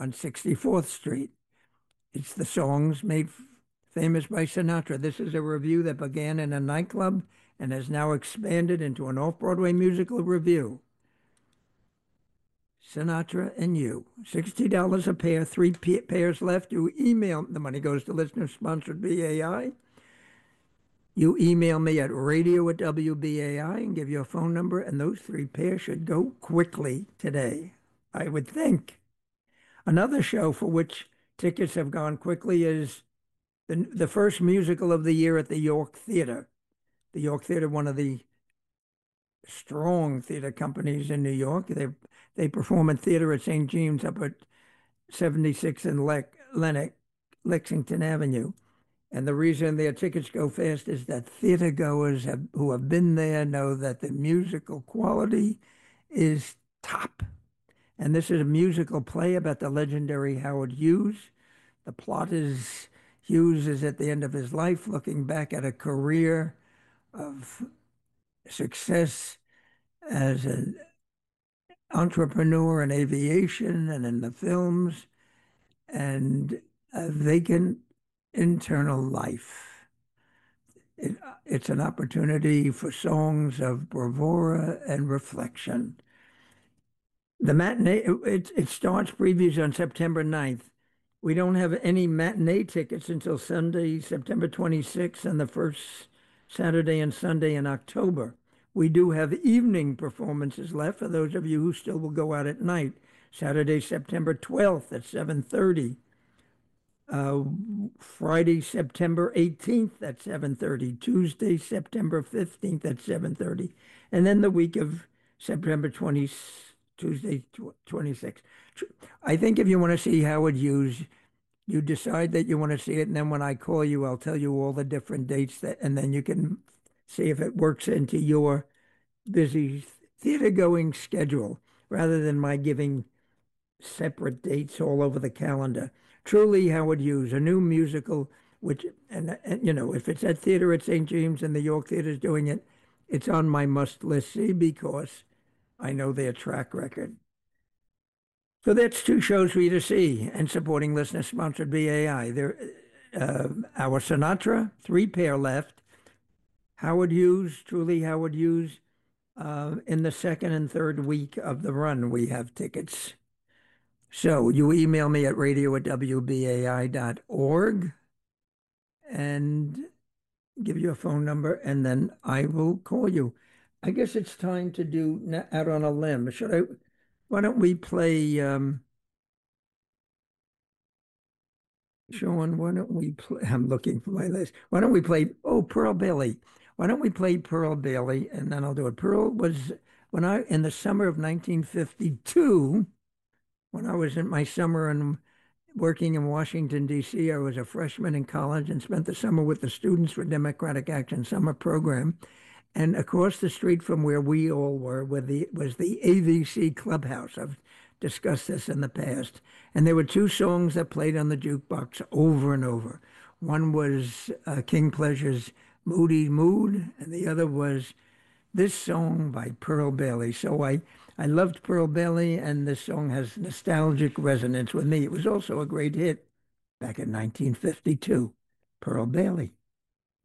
on 64th Street. It's the songs made famous by Sinatra. This is a review that began in a nightclub and has now expanded into an off-Broadway musical review. Sinatra and You. $60 a pair, three pairs left. You email, the money goes to listener-sponsored BAI. You email me at radio@WBAI and give your phone number, and those three pairs should go quickly today, I would think. Another show for which tickets have gone quickly is the first musical of the year at the York Theater. The York Theater, one of the strong theater companies in New York. They perform in theater at St. James up at 76 and Lexington Avenue. And the reason their tickets go fast is that theater goers who have been there know that the musical quality is top. And this is a musical play about the legendary Howard Hughes. The plot is Hughes is at the end of his life looking back at a career of success as an entrepreneur in aviation and in the films and a vacant internal life. It's an opportunity for songs of bravura and reflection. The matinee, it starts previews on September 9th. We don't have any matinee tickets until Sunday, September 26th, and the first Saturday and Sunday in October. We do have evening performances left for those of you who still will go out at night. Saturday, September 12th at 7:30. Friday, September 18th at 7:30. Tuesday, September 15th at 7:30. And then the week of September 20th, Tuesday, 26th. I think if you want to see Howard Hughes, you decide that you want to see it, and then when I call you, I'll tell you all the different dates and then you can see if it works into your busy theater-going schedule, rather than my giving separate dates all over the calendar. Truly, Howard Hughes, a new musical, which, and if it's at theater at St. James and the York Theater is doing it, it's on my must-list see because I know their track record. So that's two shows for you to see, and supporting listener-sponsored BAI. Our Sinatra, three pair left. Howard Hughes, truly Howard Hughes, in the second and third week of the run, we have tickets. So you email me at radio@wbai.org and give you a phone number, and then I will call you. I guess it's time to do Out on a Limb. Why don't we play, Sean, why don't we play, I'm looking for my list. Why don't we play, Pearl Bailey. Why don't we play Pearl Bailey, and then I'll do it. Pearl was, in the summer of 1952, when I was in my summer and working in Washington, D.C., I was a freshman in college and spent the summer with the Students for Democratic Action summer program. And across the street from where we all were was the AVC Clubhouse. I've discussed this in the past. And there were two songs that played on the jukebox over and over. One was King Pleasure's Moody Mood, and the other was this song by Pearl Bailey. So I loved Pearl Bailey, and this song has nostalgic resonance with me. It was also a great hit back in 1952. Pearl Bailey.